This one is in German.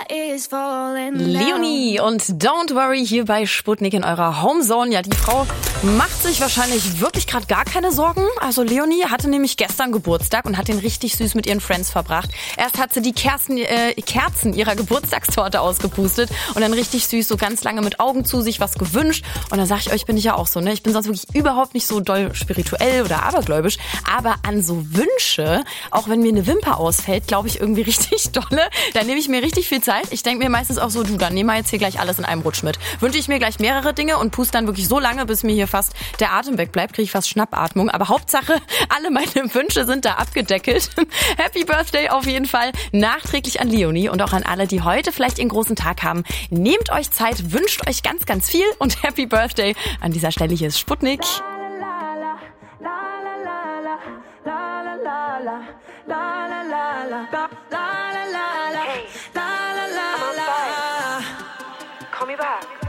Leonie und Don't Worry hier bei Sputnik in eurer Homezone. Ja, die Frau macht sich wahrscheinlich wirklich gerade gar keine Sorgen. Also Leonie hatte nämlich gestern Geburtstag und hat den richtig süß mit ihren Friends verbracht. Erst hat sie die Kerzen ihrer Geburtstagstorte ausgepustet und dann richtig süß so ganz lange mit Augen zu sich was gewünscht. Und dann sag ich euch, bin ich ja auch so, ne? Ich bin sonst wirklich überhaupt nicht so doll spirituell oder abergläubisch. Aber an so Wünsche, auch wenn mir eine Wimper ausfällt, glaube ich irgendwie richtig dolle. Da nehme ich mir richtig viel Zeit. Ich denke mir meistens auch so, du, dann nehmen wir jetzt hier gleich alles in einem Rutsch mit. Wünsche ich mir gleich mehrere Dinge und puste dann wirklich so lange, bis mir hier fast der Atem wegbleibt, kriege ich fast Schnappatmung. Aber Hauptsache, alle meine Wünsche sind da abgedeckelt. Happy Birthday auf jeden Fall nachträglich an Leonie und auch an alle, die heute vielleicht ihren großen Tag haben. Nehmt euch Zeit, wünscht euch ganz, ganz viel und Happy Birthday. An dieser Stelle hier ist Sputnik. Call me back.